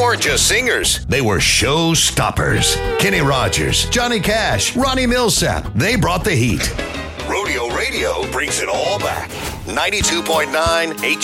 weren't just singers, they were show stoppers. Kenny Rogers, Johnny Cash, Ronnie Millsap, they brought the heat. Rodeo Radio brings it all back. 92.9